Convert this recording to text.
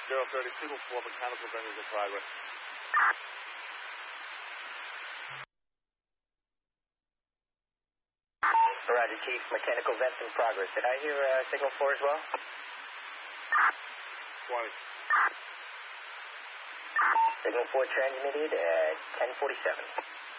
030, signal 4, mechanical vent is in progress. Roger, Chief. Mechanical vents in progress. Did I hear signal 4 as well? 20. Signal 4 transmitted at 10:47.